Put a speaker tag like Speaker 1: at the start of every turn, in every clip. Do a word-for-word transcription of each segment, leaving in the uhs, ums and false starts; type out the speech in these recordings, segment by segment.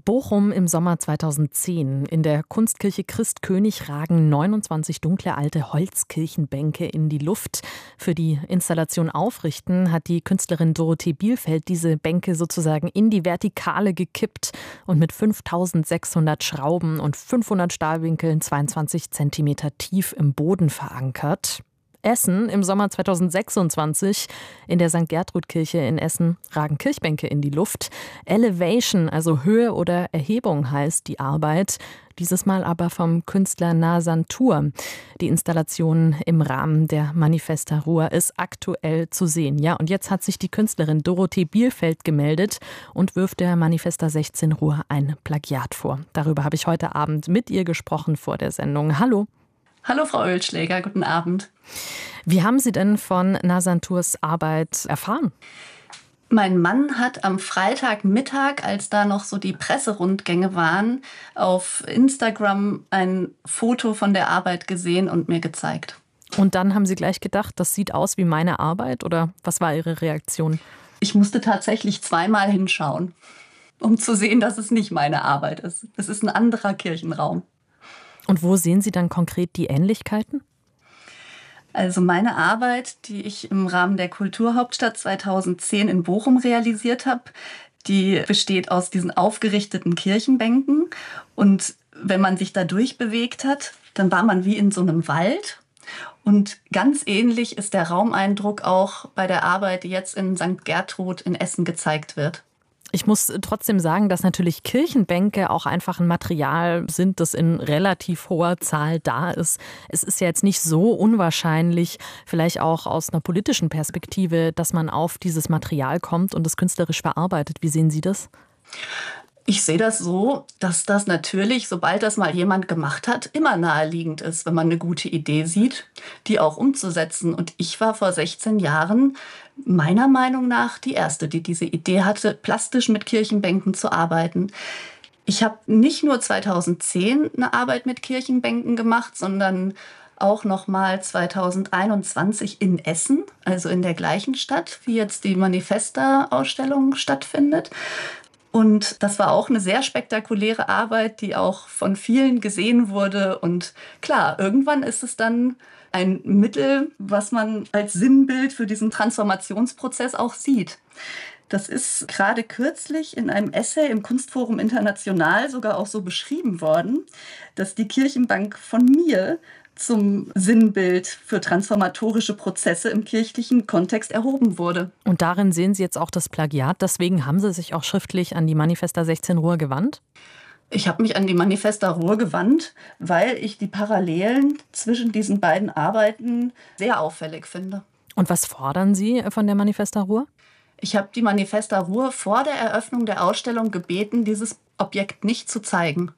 Speaker 1: Bochum im Sommer zweitausendzehn. In der Kunstkirche Christkönig ragen neunundzwanzig dunkle alte Holzkirchenbänke in die Luft. Für die Installation Aufrichten hat die Künstlerin Dorothee Bielfeld diese Bänke sozusagen in die Vertikale gekippt und mit fünftausendsechshundert Schrauben und fünfhundert Stahlwinkeln zweiundzwanzig Zentimeter tief im Boden verankert. Essen im Sommer zweitausendsechsundzwanzig. In der Sankt Gertrud-Kirche in Essen ragen Kirchbänke in die Luft. Elevation, also Höhe oder Erhebung heißt die Arbeit. Dieses Mal aber vom Künstler Nasantur. Die Installation im Rahmen der Manifesta Ruhr ist aktuell zu sehen. Ja, und jetzt hat sich die Künstlerin Dorothee Bielfeld gemeldet und wirft der Manifesta sechzehn Ruhr ein Plagiat vor. Darüber habe ich heute Abend mit ihr gesprochen vor der Sendung. Hallo.
Speaker 2: Hallo Frau Oelschläger, guten Abend.
Speaker 1: Wie haben Sie denn von Nasanturs Arbeit erfahren?
Speaker 2: Mein Mann hat am Freitagmittag, als da noch so die Presserundgänge waren, auf Instagram ein Foto von der Arbeit gesehen und mir gezeigt.
Speaker 1: Und dann haben Sie gleich gedacht, das sieht aus wie meine Arbeit, oder was war Ihre Reaktion?
Speaker 2: Ich musste tatsächlich zweimal hinschauen, um zu sehen, dass es nicht meine Arbeit ist. Es ist ein anderer Kirchenraum.
Speaker 1: Und wo sehen Sie dann konkret die Ähnlichkeiten?
Speaker 2: Also meine Arbeit, die ich im Rahmen der Kulturhauptstadt zweitausendzehn in Bochum realisiert habe, die besteht aus diesen aufgerichteten Kirchenbänken. Und wenn man sich da durchbewegt hat, dann war man wie in so einem Wald. Und ganz ähnlich ist der Raumeindruck auch bei der Arbeit, die jetzt in Sankt Gertrud in Essen gezeigt wird.
Speaker 1: Ich muss trotzdem sagen, dass natürlich Kirchenbänke auch einfach ein Material sind, das in relativ hoher Zahl da ist. Es ist ja jetzt nicht so unwahrscheinlich, vielleicht auch aus einer politischen Perspektive, dass man auf dieses Material kommt und es künstlerisch verarbeitet. Wie sehen Sie das?
Speaker 2: Ich sehe das so, dass das natürlich, sobald das mal jemand gemacht hat, immer naheliegend ist, wenn man eine gute Idee sieht, die auch umzusetzen. Und ich war vor sechzehn Jahren meiner Meinung nach die Erste, die diese Idee hatte, plastisch mit Kirchenbänken zu arbeiten. Ich habe nicht nur zweitausendzehn eine Arbeit mit Kirchenbänken gemacht, sondern auch noch mal zweitausendeinundzwanzig in Essen, also in der gleichen Stadt, wie jetzt die Manifesta-Ausstellung stattfindet. Und das war auch eine sehr spektakuläre Arbeit, die auch von vielen gesehen wurde. Und klar, irgendwann ist es dann ein Mittel, was man als Sinnbild für diesen Transformationsprozess auch sieht. Das ist gerade kürzlich in einem Essay im Kunstforum International sogar auch so beschrieben worden, dass die Kirchenbank von mir zum Sinnbild für transformatorische Prozesse im kirchlichen Kontext erhoben wurde.
Speaker 1: Und darin sehen Sie jetzt auch das Plagiat. Deswegen haben Sie sich auch schriftlich an die Manifesta sechzehn Ruhr gewandt?
Speaker 2: Ich habe mich an die Manifesta Ruhr gewandt, weil ich die Parallelen zwischen diesen beiden Arbeiten sehr auffällig finde.
Speaker 1: Und was fordern Sie von der Manifesta Ruhr?
Speaker 2: Ich habe die Manifesta Ruhr vor der Eröffnung der Ausstellung gebeten, dieses Objekt nicht zu zeigen.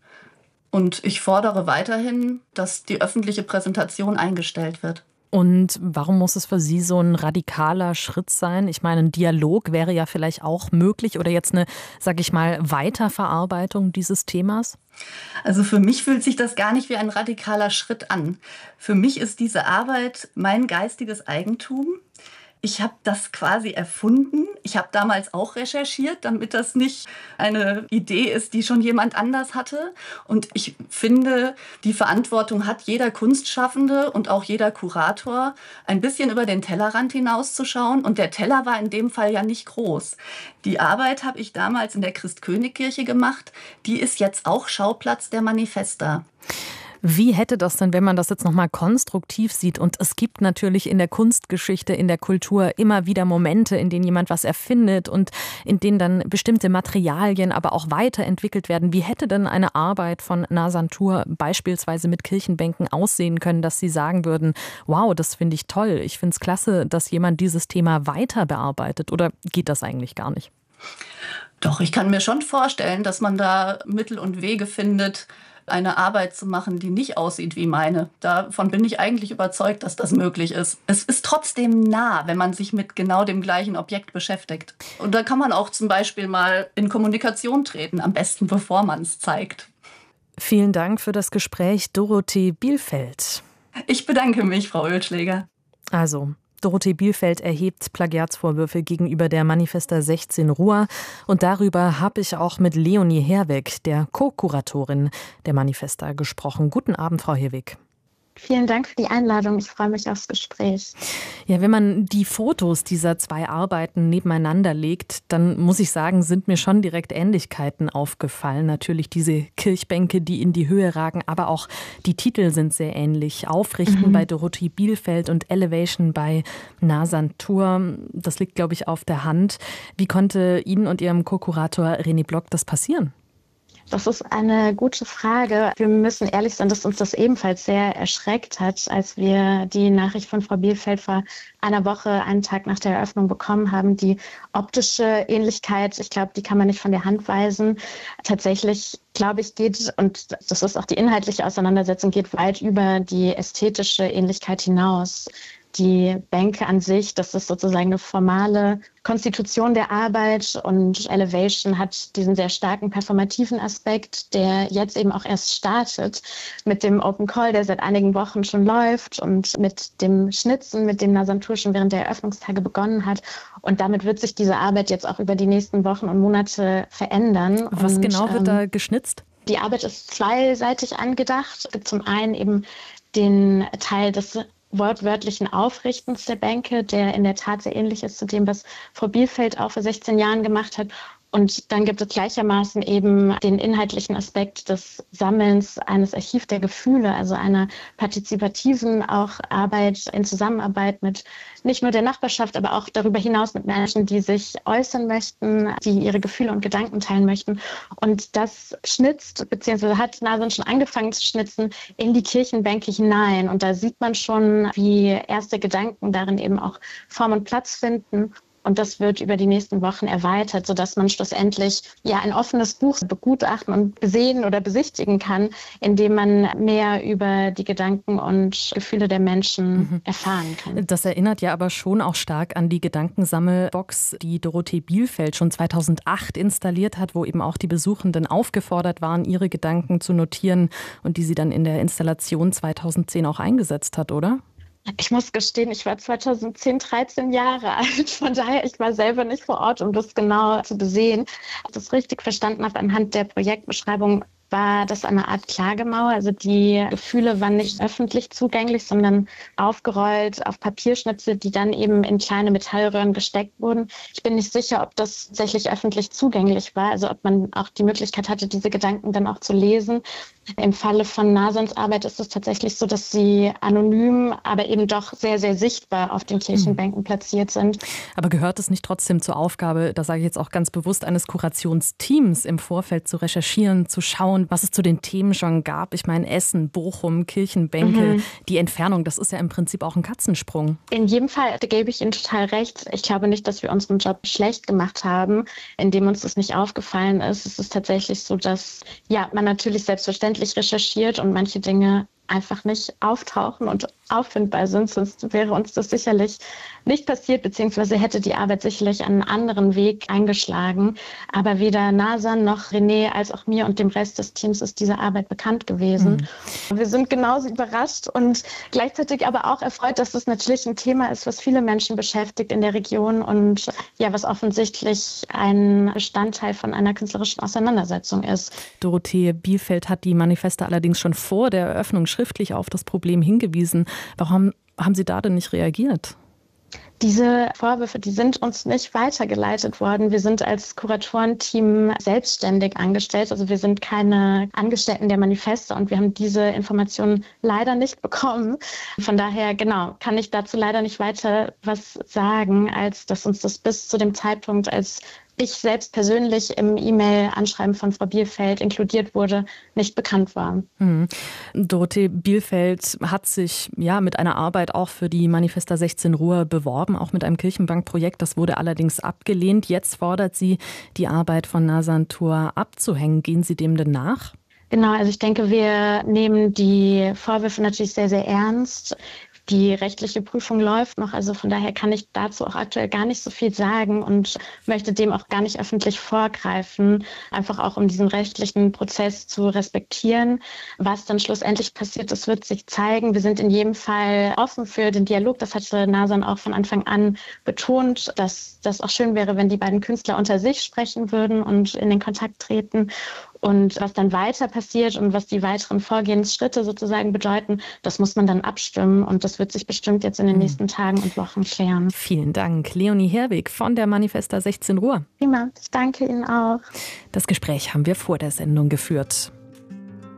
Speaker 2: Und ich fordere weiterhin, dass die öffentliche Präsentation eingestellt wird.
Speaker 1: Und warum muss es für Sie so ein radikaler Schritt sein? Ich meine, ein Dialog wäre ja vielleicht auch möglich oder jetzt eine, sag ich mal, Weiterverarbeitung dieses Themas?
Speaker 2: Also für mich fühlt sich das gar nicht wie ein radikaler Schritt an. Für mich ist diese Arbeit mein geistiges Eigentum. Ich habe das quasi erfunden. Ich habe damals auch recherchiert, damit das nicht eine Idee ist, die schon jemand anders hatte. Und ich finde, die Verantwortung hat jeder Kunstschaffende und auch jeder Kurator, ein bisschen über den Tellerrand hinauszuschauen. Und der Teller war in dem Fall ja nicht groß. Die Arbeit habe ich damals in der Christkönigkirche gemacht. Die ist jetzt auch Schauplatz der Manifesta.
Speaker 1: Wie hätte das denn, wenn man das jetzt nochmal konstruktiv sieht? Und es gibt natürlich in der Kunstgeschichte, in der Kultur immer wieder Momente, in denen jemand was erfindet und in denen dann bestimmte Materialien aber auch weiterentwickelt werden. Wie hätte denn eine Arbeit von Nasantur beispielsweise mit Kirchenbänken aussehen können, dass Sie sagen würden, wow, das finde ich toll, ich finde es klasse, dass jemand dieses Thema weiter bearbeitet? Oder geht das eigentlich gar nicht?
Speaker 2: Doch, ich kann mir schon vorstellen, dass man da Mittel und Wege findet, eine Arbeit zu machen, die nicht aussieht wie meine. Davon bin ich eigentlich überzeugt, dass das möglich ist. Es ist trotzdem nah, wenn man sich mit genau dem gleichen Objekt beschäftigt. Und da kann man auch zum Beispiel mal in Kommunikation treten, am besten bevor man es zeigt.
Speaker 1: Vielen Dank für das Gespräch, Dorothee Bielfeld.
Speaker 2: Ich bedanke mich, Frau Oelschläger.
Speaker 1: Also, Dorothee Bielfeld erhebt Plagiatsvorwürfe gegenüber der Manifesta sechzehn Ruhr. Und darüber habe ich auch mit Leonie Herwegh, der Co-Kuratorin der Manifesta, gesprochen. Guten Abend, Frau Herwegh.
Speaker 3: Vielen Dank für die Einladung. Ich freue mich aufs Gespräch.
Speaker 1: Ja, wenn man die Fotos dieser zwei Arbeiten nebeneinander legt, dann muss ich sagen, sind mir schon direkt Ähnlichkeiten aufgefallen. Natürlich diese Kirchbänke, die in die Höhe ragen, aber auch die Titel sind sehr ähnlich. Aufrichten mhm. bei Dorothee Bielfeld und Elevation bei Nasan-Tur. Das liegt, glaube ich, auf der Hand. Wie konnte Ihnen und Ihrem Co-Kurator René Block das passieren?
Speaker 3: Das ist eine gute Frage. Wir müssen ehrlich sein, dass uns das ebenfalls sehr erschreckt hat, als wir die Nachricht von Frau Bielfeld vor einer Woche, einen Tag nach der Eröffnung bekommen haben. Die optische Ähnlichkeit, ich glaube, die kann man nicht von der Hand weisen. Tatsächlich, glaube ich, geht, und das ist auch die inhaltliche Auseinandersetzung, geht weit über die ästhetische Ähnlichkeit hinaus. Die Bänke an sich, das ist sozusagen eine formale Konstitution der Arbeit, und Elevation hat diesen sehr starken performativen Aspekt, der jetzt eben auch erst startet mit dem Open Call, der seit einigen Wochen schon läuft, und mit dem Schnitzen, mit dem Nasan-Tur schon während der Eröffnungstage begonnen hat. Und damit wird sich diese Arbeit jetzt auch über die nächsten Wochen und Monate verändern.
Speaker 1: Was
Speaker 3: und,
Speaker 1: genau wird
Speaker 3: ähm,
Speaker 1: da geschnitzt?
Speaker 3: Die Arbeit ist zweiseitig angedacht. Es gibt zum einen eben den Teil des wortwörtlichen Aufrichtens der Bänke, der in der Tat sehr ähnlich ist zu dem, was Frau Bielfeld auch vor sechzehn Jahren gemacht hat. Und dann gibt es gleichermaßen eben den inhaltlichen Aspekt des Sammelns eines Archiv der Gefühle, also einer partizipativen auch Arbeit in Zusammenarbeit mit nicht nur der Nachbarschaft, aber auch darüber hinaus mit Menschen, die sich äußern möchten, die ihre Gefühle und Gedanken teilen möchten. Und das schnitzt, beziehungsweise hat Nasan schon angefangen zu schnitzen, in die Kirchenbänke hinein. Und da sieht man schon, wie erste Gedanken darin eben auch Form und Platz finden. Und das wird über die nächsten Wochen erweitert, sodass man schlussendlich ja ein offenes Buch begutachten und besehen oder besichtigen kann, indem man mehr über die Gedanken und Gefühle der Menschen mhm. erfahren kann.
Speaker 1: Das erinnert ja aber schon auch stark an die Gedankensammelbox, die Dorothee Bielfeld schon zweitausendacht installiert hat, wo eben auch die Besuchenden aufgefordert waren, ihre Gedanken zu notieren, und die sie dann in der Installation zweitausendzehn auch eingesetzt hat, oder?
Speaker 3: Ich muss gestehen, ich war zweitausendzehn dreizehn Jahre alt. Von daher, ich war selber nicht vor Ort, um das genau zu besehen. Wenn ich das richtig verstanden habe, anhand der Projektbeschreibung war das eine Art Klagemauer. Also die Gefühle waren nicht öffentlich zugänglich, sondern aufgerollt auf Papierschnipsel, die dann eben in kleine Metallröhren gesteckt wurden. Ich bin nicht sicher, ob das tatsächlich öffentlich zugänglich war, also ob man auch die Möglichkeit hatte, diese Gedanken dann auch zu lesen. Im Falle von Nasans Arbeit ist es tatsächlich so, dass sie anonym, aber eben doch sehr, sehr sichtbar auf den Kirchenbänken platziert sind.
Speaker 1: Aber gehört es nicht trotzdem zur Aufgabe, das sage ich jetzt auch ganz bewusst, eines Kurationsteams im Vorfeld zu recherchieren, zu schauen, was es zu den Themen schon gab? Ich meine, Essen, Bochum, Kirchenbänke, mhm. die Entfernung, das ist ja im Prinzip auch ein Katzensprung.
Speaker 3: In jedem Fall, da gebe ich Ihnen total recht. Ich glaube nicht, dass wir unseren Job schlecht gemacht haben, indem uns das nicht aufgefallen ist. Es ist tatsächlich so, dass ja, man natürlich selbstverständlich recherchiert und manche Dinge einfach nicht auftauchen und auffindbar sind, sonst wäre uns das sicherlich nicht passiert, beziehungsweise hätte die Arbeit sicherlich einen anderen Weg eingeschlagen. Aber weder Nasan noch René als auch mir und dem Rest des Teams ist diese Arbeit bekannt gewesen. Mhm. Wir sind genauso überrascht und gleichzeitig aber auch erfreut, dass das natürlich ein Thema ist, was viele Menschen beschäftigt in der Region und ja, was offensichtlich ein Bestandteil von einer künstlerischen Auseinandersetzung ist.
Speaker 1: Dorothee Bielfeld hat die Manifesta allerdings schon vor der Eröffnung schriftlich auf das Problem hingewiesen. Warum haben Sie da denn nicht reagiert?
Speaker 3: Diese Vorwürfe, die sind uns nicht weitergeleitet worden. Wir sind als Kuratorenteam selbstständig angestellt. Also wir sind keine Angestellten der Manifesta und wir haben diese Informationen leider nicht bekommen. Von daher, genau, kann ich dazu leider nicht weiter was sagen, als dass uns das bis zu dem Zeitpunkt, als ich selbst persönlich im E-Mail-Anschreiben von Frau Bielfeld inkludiert wurde, nicht bekannt war.
Speaker 1: Mhm. Dorothee Bielfeld hat sich ja mit einer Arbeit auch für die Manifesta sechzehn Ruhr beworben, auch mit einem Kirchenbankprojekt. Das wurde allerdings abgelehnt. Jetzt fordert sie, die Arbeit von Nasan-Tur abzuhängen. Gehen Sie dem denn nach?
Speaker 3: Genau, also ich denke, wir nehmen die Vorwürfe natürlich sehr, sehr ernst. Die rechtliche Prüfung läuft noch, also von daher kann ich dazu auch aktuell gar nicht so viel sagen und möchte dem auch gar nicht öffentlich vorgreifen, einfach auch um diesen rechtlichen Prozess zu respektieren. Was dann schlussendlich passiert, das wird sich zeigen. Wir sind in jedem Fall offen für den Dialog. Das hatte Nazan auch von Anfang an betont, dass das auch schön wäre, wenn die beiden Künstler unter sich sprechen würden und in den Kontakt treten. Und was dann weiter passiert und was die weiteren Vorgehensschritte sozusagen bedeuten, das muss man dann abstimmen. Und das wird sich bestimmt jetzt in den nächsten Tagen und Wochen klären.
Speaker 1: Vielen Dank, Leonie Herwig von der Manifesta sechzehn Uhr.
Speaker 3: Prima, ich danke Ihnen auch.
Speaker 1: Das Gespräch haben wir vor der Sendung geführt.